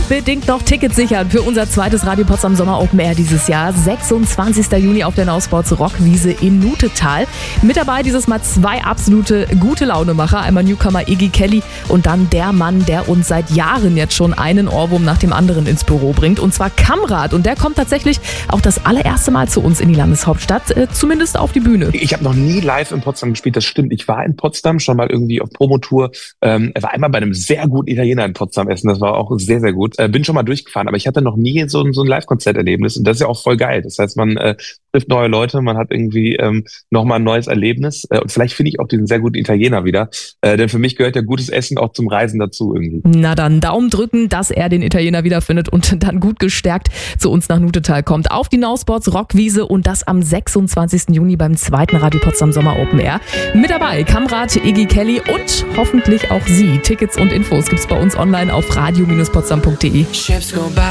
unbedingt noch Tickets sichern für unser zweites Radio Potsdam Sommer Open Air dieses Jahr. 26. Juni auf der Nausports Rockwiese in Nutetal. Mit dabei dieses Mal 2 absolute gute Launemacher. Einmal Newcomer Iggy Kelly und dann der Mann, der uns seit Jahren jetzt schon einen Ohrwurm nach dem anderen ins Büro bringt. Und zwar Kamrat. Und der kommt tatsächlich auch das allererste Mal zu uns in die Landeshauptstadt, zumindest auf die Bühne. Ich habe noch nie live in Potsdam gespielt, das stimmt. Ich war in Potsdam schon mal irgendwie auf Promotour. Er war einmal bei einem sehr guten Italiener in Potsdam essen, das war auch sehr, sehr gut. Bin schon mal durchgefahren, aber ich hatte noch nie so ein Live-Konzerterlebnis und das ist ja auch voll geil. Das heißt, man trifft neue Leute, man hat irgendwie nochmal ein neues Erlebnis und vielleicht finde ich auch diesen sehr guten Italiener wieder, denn für mich gehört ja gutes Essen auch zum Reisen dazu irgendwie. Na dann Daumen drücken, dass er den Italiener wiederfindet und dann gut gestärkt zu uns nach Nutetal kommt. Auf die Nausports Rockwiese und das am 26. Juni beim zweiten Radio Potsdam Sommer Open Air. Mit dabei Kamrat, Iggy Kelly und hoffentlich auch Sie. Tickets und Infos gibt's bei uns online auf radio-potsdam.de.